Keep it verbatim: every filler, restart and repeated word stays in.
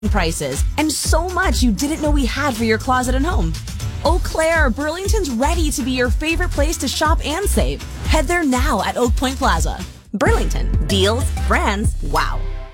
prices, and so much you didn't know we had for your closet and home. Eau Claire, Burlington's ready to be your favorite place to shop and save. Head there now at Oak Point Plaza. Burlington. Deals, brands, wow.